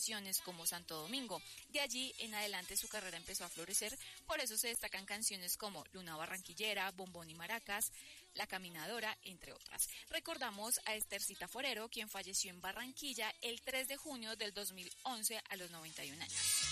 canciones como Santo Domingo. De allí en adelante su carrera empezó a florecer, por eso se destacan canciones como Luna Barranquillera, Bombón y Maracas, La Caminadora, entre otras. Recordamos a Estercita Forero, quien falleció en Barranquilla el 3 de junio del 2011 a los 91 años.